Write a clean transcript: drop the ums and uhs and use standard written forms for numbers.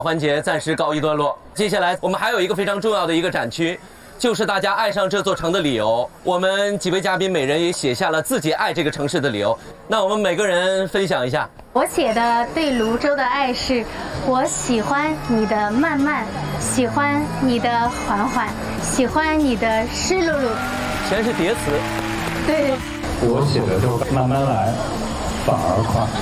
环节暂时告一段落。接下来我们还有一个非常重要的一个展区，就是大家爱上这座城的理由。我们几位嘉宾每人也写下了自己爱这个城市的理由。那我们每个人分享一下。 我写的对泸州的爱是，我喜欢你的慢慢，喜欢你的缓缓，喜欢你的湿漉漉。 全是叠词。 对。 我写的就慢慢来，反而快。